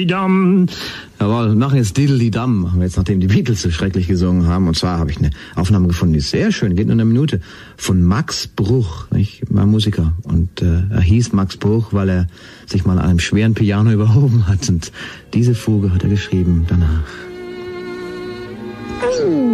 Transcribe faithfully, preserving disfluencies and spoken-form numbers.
Diddly-Dam. Jawohl, wir machen jetzt Diddly-Dam, machen wir jetzt, nachdem die Beatles so schrecklich gesungen haben. Und zwar habe ich eine Aufnahme gefunden, die ist sehr schön, geht nur eine Minute, von Max Bruch. Ich war Musiker und äh, er hieß Max Bruch, weil er sich mal an einem schweren Piano überhoben hat. Und diese Fuge hat er geschrieben danach.